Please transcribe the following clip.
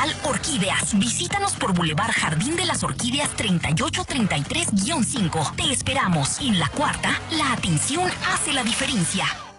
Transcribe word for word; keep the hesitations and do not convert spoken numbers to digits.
Comercial Orquídeas. Visítanos por Boulevard Jardín de las Orquídeas treinta y ocho treinta y tres guión cinco. Te esperamos. En La Cuarta, la atención hace la diferencia.